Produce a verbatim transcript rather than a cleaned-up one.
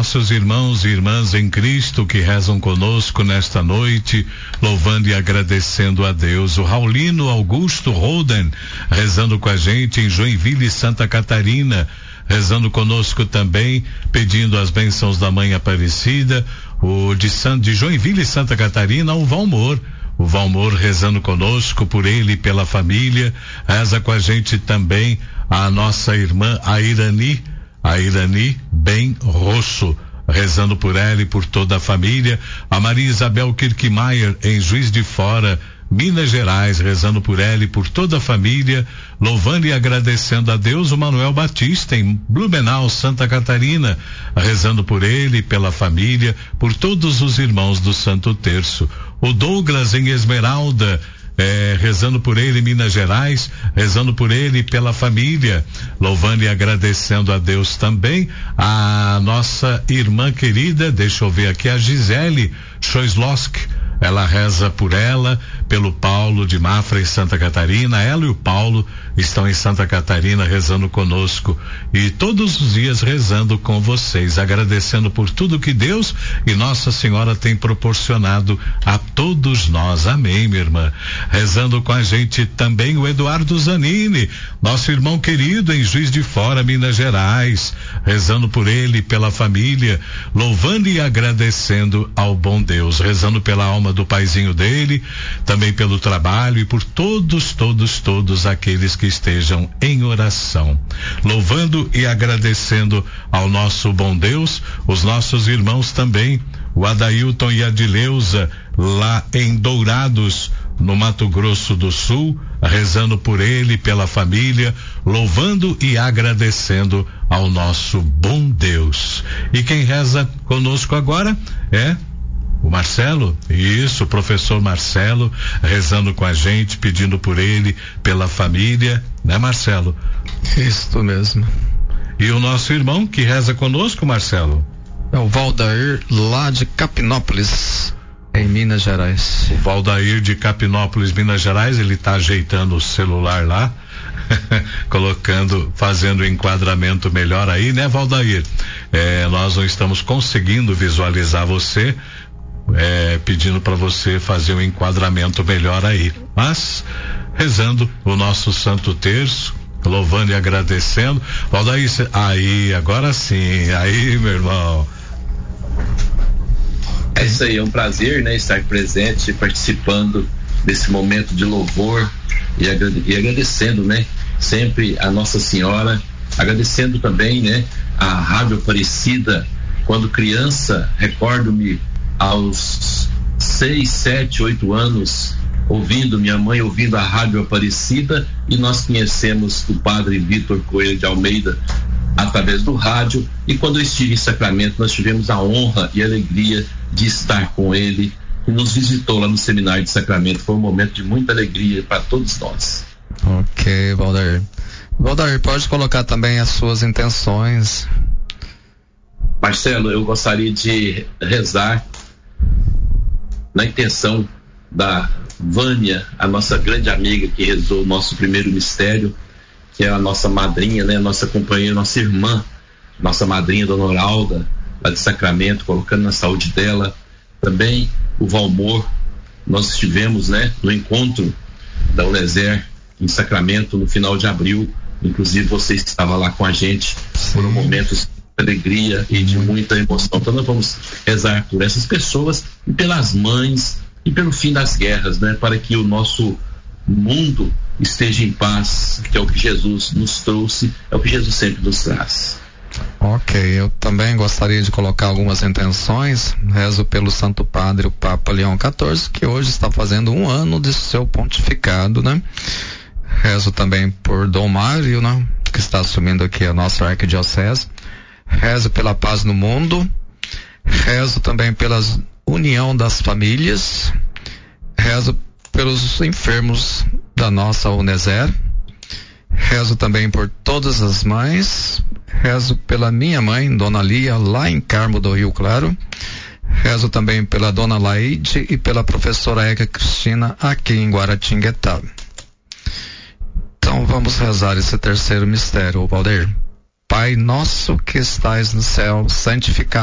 nossos irmãos e irmãs em Cristo que rezam conosco nesta noite, louvando e agradecendo a Deus. O Raulino Augusto Roden, rezando com a gente em Joinville, Santa Catarina, rezando conosco também, pedindo as bênçãos da Mãe Aparecida. O de, San, de Joinville, Santa Catarina, o Valmor. O Valmor rezando conosco, por ele e pela família. Reza com a gente também a nossa irmã, a Irani, a Irani Bem Rosso, rezando por ela e por toda a família. A Maria Isabel Kirkmaier, em Juiz de Fora, Minas Gerais, rezando por ela e por toda a família, louvando e agradecendo a Deus. O Manuel Batista, em Blumenau, Santa Catarina, rezando por ele e pela família, por todos os irmãos do Santo Terço. O Douglas, em Esmeralda, É, rezando por ele em Minas Gerais, rezando por ele e pela família, louvando e agradecendo a Deus também. A nossa irmã querida, deixa eu ver aqui, a Gisele Schoislosk, ela reza por ela, pelo Paulo de Mafra em Santa Catarina. Ela e o Paulo estão em Santa Catarina rezando conosco e todos os dias rezando com vocês, agradecendo por tudo que Deus e Nossa Senhora tem proporcionado a todos nós. Amém, minha irmã. Rezando com a gente também o Eduardo Zanini, nosso irmão querido em Juiz de Fora, Minas Gerais, rezando por ele e pela família, louvando e agradecendo ao bom Deus, rezando pela alma do paizinho dele, também pelo trabalho e por todos, todos, todos aqueles que estejam em oração, louvando e agradecendo ao nosso bom Deus, os nossos irmãos também, o Adailton e a Dileuza, lá em Dourados, no Mato Grosso do Sul, rezando por ele, pela família, louvando e agradecendo ao nosso bom Deus. E quem reza conosco agora é o Marcelo, isso, o professor Marcelo, rezando com a gente, pedindo por ele, pela família, né, Marcelo? Isso mesmo. E o nosso irmão que reza conosco, Marcelo? É o Valdair, lá de Capinópolis, em Minas Gerais. O Valdair de Capinópolis, Minas Gerais, ele tá ajeitando o celular lá, colocando, fazendo o enquadramento melhor aí, né, Valdair? É, nós não estamos conseguindo visualizar você, É, pedindo para você fazer um enquadramento melhor aí, mas rezando o nosso Santo Terço, louvando e agradecendo. Valdaí, aí, agora sim, aí, meu irmão. É isso aí, é um prazer, né, estar presente, participando desse momento de louvor e, agrade, e agradecendo, né, sempre a Nossa Senhora, agradecendo também, né, a Rádio Aparecida. Quando criança, recordo-me aos seis, sete, oito anos, ouvindo, minha mãe ouvindo a Rádio Aparecida, e nós conhecemos o padre Vitor Coelho de Almeida através do rádio, e quando eu estive em Sacramento, nós tivemos a honra e a alegria de estar com ele, que nos visitou lá no seminário de Sacramento. Foi um momento de muita alegria para todos nós. Ok, Valdair. Valdair, pode colocar também as suas intenções. Marcelo, eu gostaria de rezar na intenção da Vânia, a nossa grande amiga que rezou o nosso primeiro mistério, que é a nossa madrinha, né, a nossa companheira, nossa irmã, nossa madrinha, Dona Oralda, lá de Sacramento, colocando na saúde dela. Também o Valmor, nós estivemos, né, no encontro da Uneser em Sacramento no final de abril, inclusive você estava lá com a gente. Foram momentos de alegria e de muita emoção. Então nós vamos rezar por essas pessoas e pelas mães e pelo fim das guerras, né, para que o nosso mundo esteja em paz, que é o que Jesus nos trouxe, é o que Jesus sempre nos traz. Ok, eu também gostaria de colocar algumas intenções. Rezo pelo Santo Padre, o Papa Leão quatorze, que hoje está fazendo um ano de seu pontificado, né? Rezo também por Dom Mário, né, que está assumindo aqui a nossa arquidiocese. Rezo pela paz no mundo. Rezo também pela união das famílias. Rezo pelos enfermos da nossa Uneser. Rezo também por todas as mães. Rezo pela minha mãe, Dona Lia, lá em Carmo do Rio Claro. Rezo também pela Dona Laide e pela professora Eka Cristina, aqui em Guaratinguetá. Então vamos rezar esse terceiro mistério, Valdeir. Pai nosso que estais no céu, santificado